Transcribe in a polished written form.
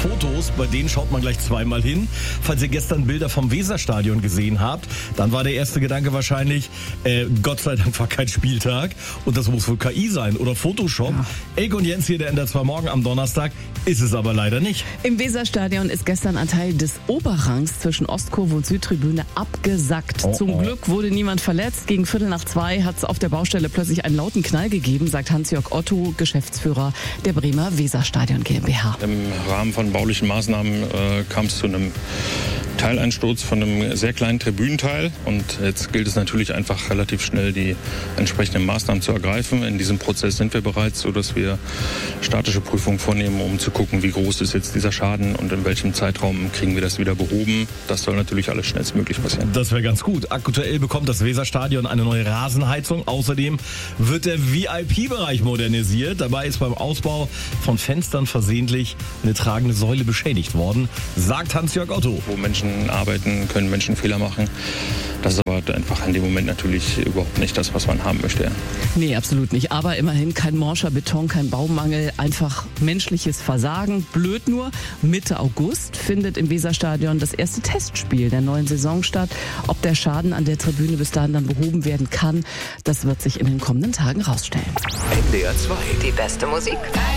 Fotos, bei denen schaut man gleich zweimal hin. Falls ihr gestern Bilder vom Weserstadion gesehen habt, dann war der erste Gedanke wahrscheinlich, Gott sei Dank war kein Spieltag und das muss wohl KI sein oder Photoshop. Ja. Elke und Jens hier, der NDR2 Morgen am Donnerstag, ist es aber leider nicht. Im Weserstadion ist gestern ein Teil des Oberrangs zwischen Ostkurve und Südtribüne abgesackt. Zum Glück wurde niemand verletzt. Gegen 1:45 hat es auf der Baustelle plötzlich einen lauten Knall gegeben, sagt Hans-Jörg Otto, Geschäftsführer der Bremer Weserstadion GmbH. Im Rahmen von baulichen Maßnahmen kam es zu einem Teileinsturz von einem sehr kleinen Tribünenteil und jetzt gilt es natürlich einfach relativ schnell die entsprechenden Maßnahmen zu ergreifen. In diesem Prozess sind wir bereits, so dass wir statische Prüfungen vornehmen, um zu gucken, wie groß ist jetzt dieser Schaden und in welchem Zeitraum kriegen wir das wieder behoben. Das soll natürlich alles schnellstmöglich passieren. Das wäre ganz gut. Aktuell bekommt das Weserstadion eine neue Rasenheizung. Außerdem wird der VIP-Bereich modernisiert. Dabei ist beim Ausbau von Fenstern versehentlich eine tragende Säule beschädigt worden, sagt Hans-Jörg Otto. Wo Menschen arbeiten, können Menschen Fehler machen. Das ist aber einfach in dem Moment natürlich überhaupt nicht das, was man haben möchte. Nee, absolut nicht. Aber immerhin kein morscher Beton, kein Baumangel, einfach menschliches Versagen. Blöd nur, Mitte August findet im Weserstadion das erste Testspiel der neuen Saison statt. Ob der Schaden an der Tribüne bis dahin dann behoben werden kann, das wird sich in den kommenden Tagen rausstellen. NDR2. Die beste Musik.